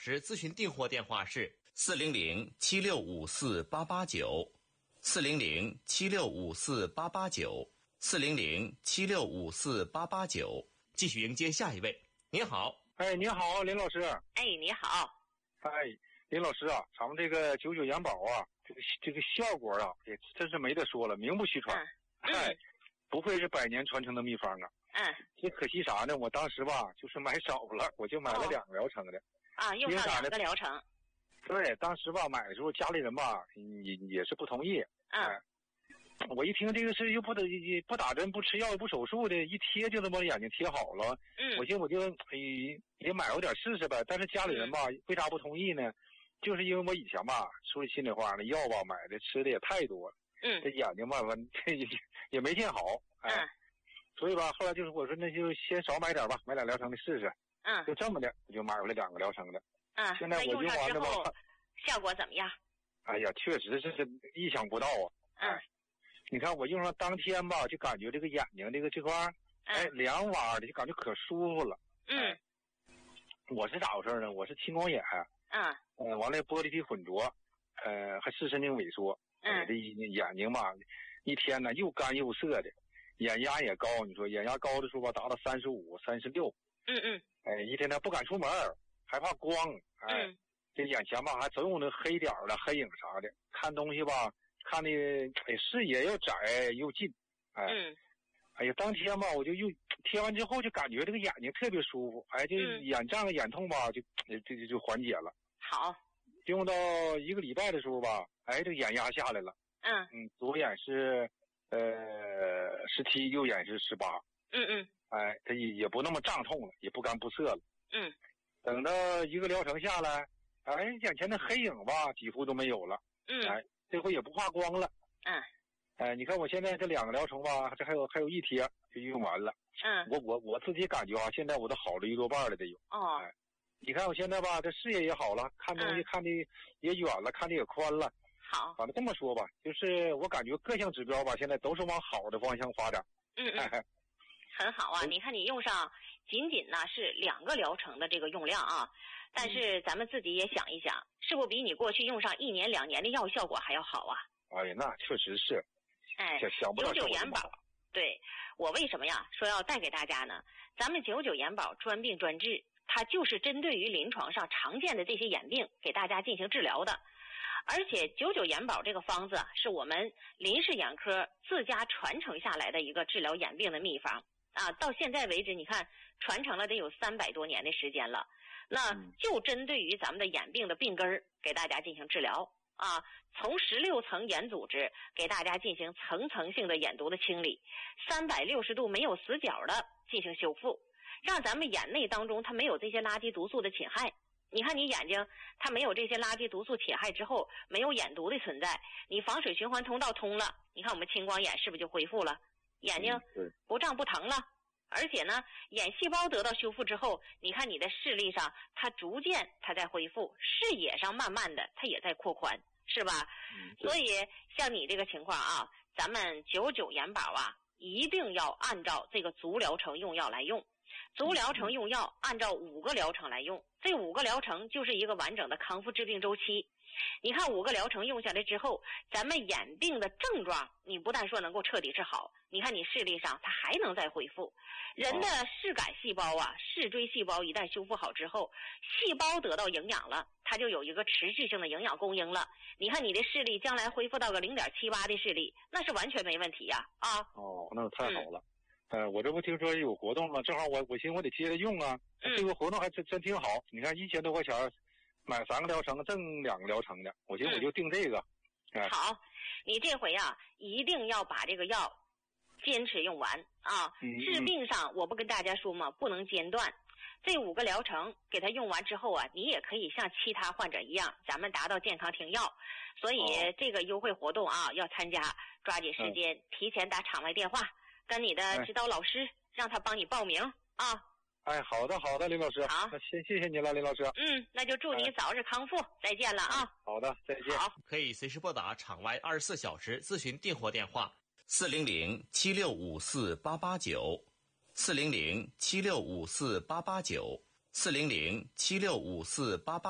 时咨询订货电话是400-7654-889，400-7654-889，400-7654-889。继续迎接下一位。您好。 哎，你好，林老师。 哎，你好。 哎，林老师啊，咱们这个99元宝啊，这个效果啊，也真是没得说了，名不虚传。哎，不愧是100年传承的秘方啊。这可惜啥呢？我当时吧，就是买少了，我就买了2个疗程的。 用上2个疗程。 对，当时吧买的时候，家里人吧也是不同意。我一听这个事又不打针、不吃药、不手术的，一贴就这么眼睛贴好了。我寻思我就也买回点试试呗。但是家里人吧，为啥不同意呢？就是因为我以前吧，说句心里话，那药吧买的吃的也太多了。这眼睛吧，这也没见好。所以吧，后来就是我说那就先少买点吧，买2疗程的试试。就这么的，我就买回来2个疗程的。现在我用完了吧， 效果怎么样？ 哎呀，确实是意想不到啊。你看我用上当天吧，就感觉这个眼睛这块凉哇的，就感觉可舒服了。我是咋回事呢？我是青光眼。完了玻璃体混浊，还视神经萎缩。这眼睛吧，一天呢又干又涩的，眼压也高。你说眼压高的时候吧，达到35、36。一天不敢出门，害怕光。这眼前吧还总有那黑点了、黑影啥的，看东西吧。看的视野又窄又近。哎呀，当天吧我就又贴完之后就感觉这个眼睛特别舒服。这眼胀眼痛吧就缓解了。 好， 用到1个礼拜的时候吧，这个眼压下来了。左眼是17，右眼是18。它也不那么胀痛了，也不干不涩了。等到1个疗程下来，眼前的黑影吧几乎都没有了。这回也不怕光了。你看我现在这2个疗程吧，这还有1贴就用完了。我自己感觉啊，现在我都好了1多半了得有。你看我现在吧，这视野也好了，看东西看的也远了，看的也宽了。 好， 反正这么说吧，就是我感觉各项指标吧，现在都是往好的方向发展。 很好啊。你看你用上仅呢是2个疗程的这个用量啊，但是咱们自己也想一想，是不是比你过去用上1年2年的药效果还要好啊？那确实是。想不到99元宝，对，我为什么呀说要带给大家呢？咱们99元宝专病专治，它就是针对于临床上常见的这些眼病给大家进行治疗的。而且99元宝这个方子是我们林氏眼科自家传承下来的一个治疗眼病的秘方到现在为止你看传承了得有300多年的时间了。那就针对于咱们的眼病的病根儿给大家进行治疗从16层眼组织给大家进行层层性的眼毒的清理，360度没有死角的进行修复，让咱们眼内当中它没有这些垃圾毒素的侵害。你看你眼睛它没有这些垃圾毒素侵害之后，没有眼毒的存在，你房水循环通道通了，你看我们青光眼是不是就恢复了？眼睛不胀不疼了。而且呢，眼细胞得到修复之后，你看你的视力上它逐渐它在恢复，视野上慢慢的它也在扩宽，是吧？所以像你这个情况咱们99元宝一定要按照这个足疗程用药来用。足疗程用药按照5个疗程来用，这5个疗程就是一个完整的康复治病周期。你看5个疗程用下来之后，咱们眼病的症状你不但说能够彻底治好，你看你视力上它还能再恢复。人的视杆细胞视锥细胞一旦修复好之后，细胞得到营养了，它就有一个持续性的营养供应了。你看你的视力将来恢复到个0.78的视力，那是完全没问题那太好了。我这不听说有活动了，正好我寻思我得接着用这个活动还真挺好。你看1000多块钱买3个疗程，挣2个疗程的，我寻思我就定这个。 好，你这回一定要把这个药坚持用完治病上我不跟大家说吗？不能间断。这5个疗程给它用完之后你也可以像其他患者一样，咱们达到健康停药。所以这个优惠活动要参加，抓紧时间提前打场外电话，跟你的指导老师让他帮你报名好的，林老师。 好， 那先谢谢你了，林老师。 那就祝你早日康复，再见了好的，再见。 好，可以随时拨打场外24小时咨询订货电话400-7654-889，400-7654-889，400-7654-889。